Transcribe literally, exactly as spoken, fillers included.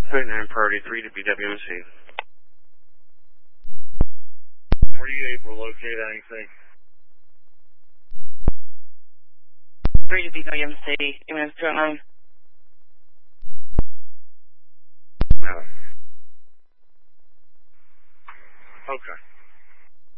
nine priority three to B W M C. Were you able to locate anything? three to B W M C, ambulance two oh nine. No. Okay.